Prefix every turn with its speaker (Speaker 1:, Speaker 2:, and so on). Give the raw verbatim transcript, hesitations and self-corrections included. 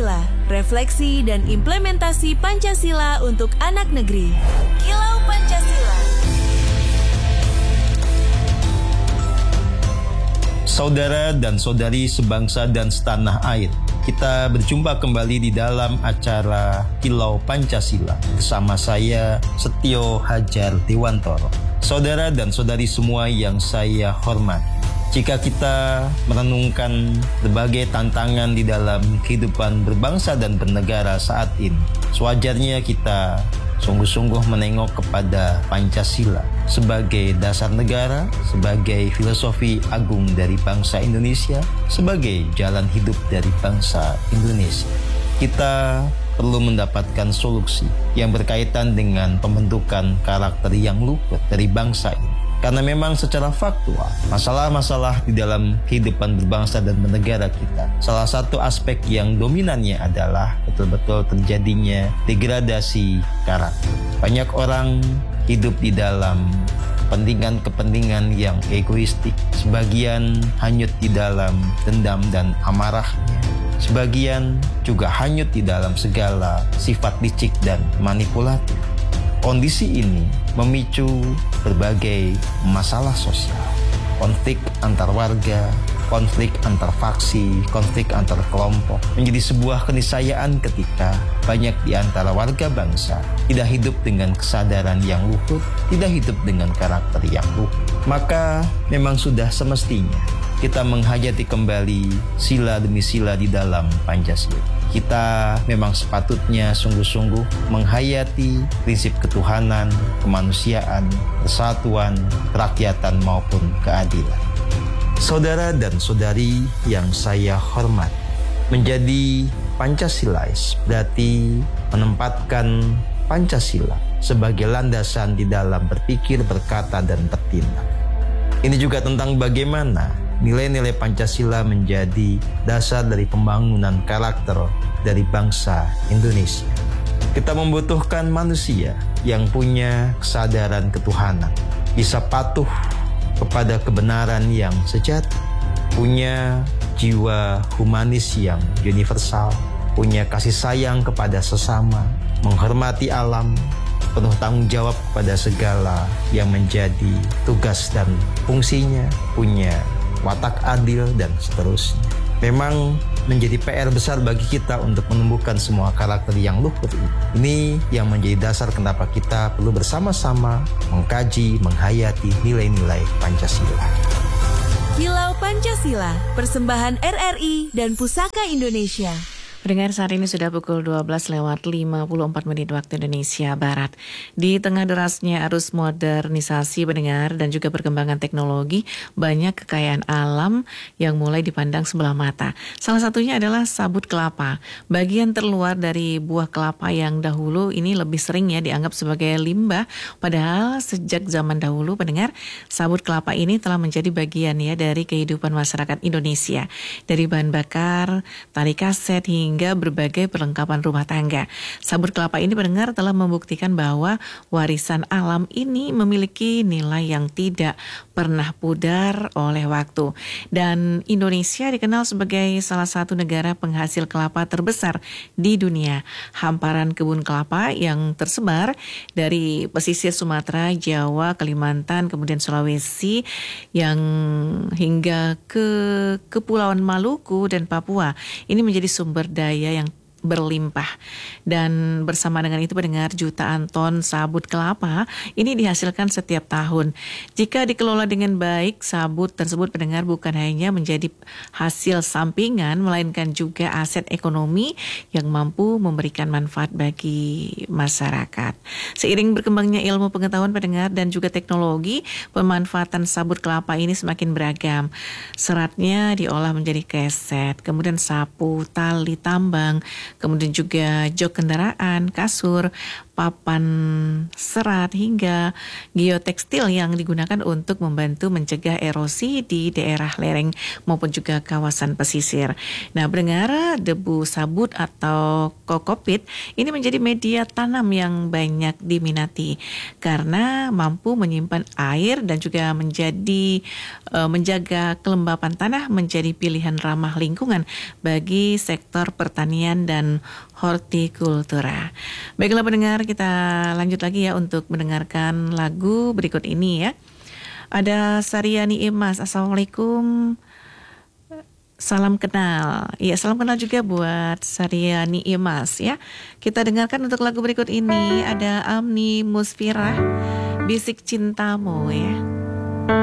Speaker 1: Pancasila, refleksi dan implementasi Pancasila untuk anak negeri. Kilau Pancasila.
Speaker 2: Saudara dan saudari sebangsa dan setanah air, kita berjumpa kembali di dalam acara Kilau Pancasila bersama saya Setio Hajar Dewantoro. Saudara dan saudari semua yang saya hormati, jika kita merenungkan berbagai tantangan di dalam kehidupan berbangsa dan bernegara saat ini, sewajarnya kita sungguh-sungguh menengok kepada Pancasila sebagai dasar negara, sebagai filosofi agung dari bangsa Indonesia, sebagai jalan hidup dari bangsa Indonesia. Kita perlu mendapatkan solusi yang berkaitan dengan pembentukan karakter yang luhur dari bangsa ini. Karena memang secara faktual, masalah-masalah di dalam kehidupan berbangsa dan bernegara kita, salah satu aspek yang dominannya adalah betul-betul terjadinya degradasi karakter. Banyak orang hidup di dalam kepentingan-kepentingan yang egoistik, sebagian hanyut di dalam dendam dan amarahnya, sebagian juga hanyut di dalam segala sifat licik dan manipulatif. Kondisi ini memicu berbagai masalah sosial, konflik antar warga, konflik antar faksi, konflik antar kelompok, menjadi sebuah keniscayaan ketika banyak di antara warga bangsa tidak hidup dengan kesadaran yang luhur, tidak hidup dengan karakter yang luhur. Maka memang sudah semestinya kita menghayati kembali sila demi sila di dalam Pancasila. Kita memang sepatutnya sungguh-sungguh menghayati prinsip ketuhanan, kemanusiaan, persatuan, kerakyatan maupun keadilan. Saudara dan saudari yang saya hormati, menjadi Pancasilais berarti menempatkan Pancasila sebagai landasan di dalam berpikir, berkata, dan bertindak. Ini juga tentang bagaimana nilai-nilai Pancasila menjadi dasar dari pembangunan karakter dari bangsa Indonesia. Kita membutuhkan manusia yang punya kesadaran ketuhanan, bisa patuh kepada kebenaran yang sejati, punya jiwa humanis yang universal, punya kasih sayang kepada sesama, menghormati alam, penuh tanggung jawab kepada segala yang menjadi tugas dan fungsinya, punya watak adil, dan seterusnya. Memang menjadi P R besar bagi kita untuk menumbuhkan semua karakter yang luhur ini. Ini yang menjadi dasar kenapa kita perlu bersama-sama mengkaji, menghayati nilai-nilai Pancasila.
Speaker 1: Kilau Pancasila, persembahan R R I dan Pusaka Indonesia.
Speaker 3: Pendengar, saat ini sudah pukul dua belas lewat lima puluh empat menit waktu Indonesia Barat. Di tengah derasnya arus modernisasi pendengar dan juga perkembangan teknologi, banyak kekayaan alam yang mulai dipandang sebelah mata. Salah satunya adalah sabut kelapa. Bagian terluar dari buah kelapa yang dahulu ini lebih sering ya dianggap sebagai limbah. Padahal sejak zaman dahulu pendengar, sabut kelapa ini telah menjadi bagian ya dari kehidupan masyarakat Indonesia. Dari bahan bakar, tali kaset, hingga hingga berbagai perlengkapan rumah tangga. Sabut kelapa ini pendengar telah membuktikan bahwa warisan alam ini memiliki nilai yang tidak pernah pudar oleh waktu. Dan Indonesia dikenal sebagai salah satu negara penghasil kelapa terbesar di dunia. Hamparan kebun kelapa yang tersebar dari pesisir Sumatera, Jawa, Kalimantan, kemudian Sulawesi, yang hingga ke Kepulauan Maluku dan Papua. Ini menjadi sumber daya yang berlimpah. Dan bersama dengan itu pendengar, jutaan ton sabut kelapa ini dihasilkan setiap tahun. Jika dikelola dengan baik, sabut tersebut pendengar bukan hanya menjadi hasil sampingan, melainkan juga aset ekonomi yang mampu memberikan manfaat bagi masyarakat. Seiring berkembangnya ilmu pengetahuan pendengar dan juga teknologi, pemanfaatan sabut kelapa ini semakin beragam. Seratnya diolah menjadi keset, kemudian sapu, tali tambang, kemudian juga jok kendaraan, kasur, papan serat hingga geotekstil yang digunakan untuk membantu mencegah erosi di daerah lereng maupun juga kawasan pesisir. Nah, pendengar, debu sabut atau kokopit ini menjadi media tanam yang banyak diminati karena mampu menyimpan air dan juga menjadi e, menjaga kelembapan tanah, menjadi pilihan ramah lingkungan bagi sektor pertanian dan hortikultura. Baiklah pendengar, kita lanjut lagi ya untuk mendengarkan lagu berikut ini ya. Ada Saryani Imas, Assalamualaikum. Salam kenal. Iya, salam kenal juga buat Saryani Imas ya. Kita dengarkan untuk lagu berikut ini ada Amni Musfirah, Bisik Cintamu ya.